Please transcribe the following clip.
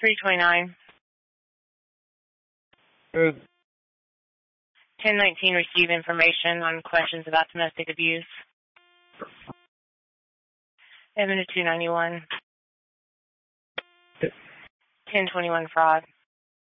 329. Good. 1019, receive information on questions about domestic abuse. Avenue 291. 1021, fraud.